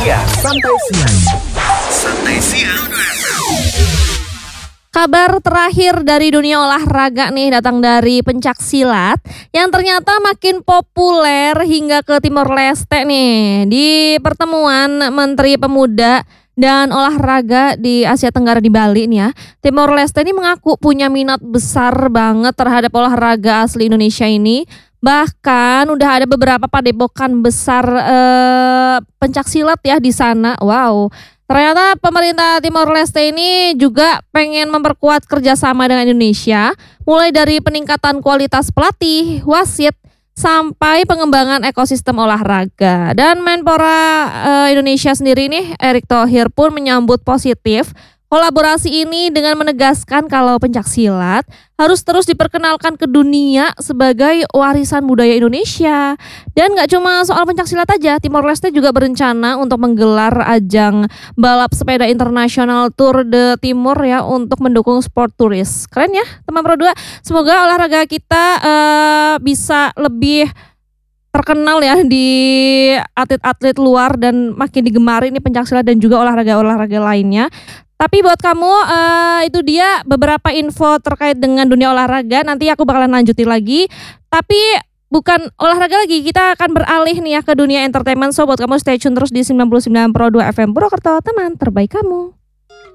Santai siang. Santai siang. Kabar terakhir dari dunia olahraga nih datang dari pencak silat yang ternyata makin populer hingga ke Timor Leste nih. Di pertemuan Menteri Pemuda dan Olahraga di Asia Tenggara di Bali nih ya, Timor Leste ini mengaku punya minat besar banget terhadap olahraga asli Indonesia ini. Bahkan udah ada beberapa padepokan besar pencak silat ya di sana. Wow. Ternyata pemerintah Timor Leste ini juga pengen memperkuat kerjasama dengan Indonesia, mulai dari peningkatan kualitas pelatih, wasit, sampai pengembangan ekosistem olahraga. Dan Menpora Indonesia sendiri nih, Erick Thohir pun menyambut positif kolaborasi ini dengan menegaskan kalau pencak silat harus terus diperkenalkan ke dunia sebagai warisan budaya Indonesia. Dan gak cuma soal pencak silat aja, Timor Leste juga berencana untuk menggelar ajang balap sepeda internasional Tour de Timor ya untuk mendukung sport turis. Keren ya teman Pro 2. Semoga olahraga kita bisa lebih terkenal ya di atlet-atlet luar dan makin digemari ini pencak silat dan juga olahraga-olahraga lainnya. Tapi buat kamu itu dia beberapa info terkait dengan dunia olahraga. Nanti aku bakalan lanjutin lagi. Tapi bukan olahraga lagi, kita akan beralih nih ya ke dunia entertainment. So buat kamu stay tune terus di 99 Pro 2 FM Purwokerto, teman terbaik kamu.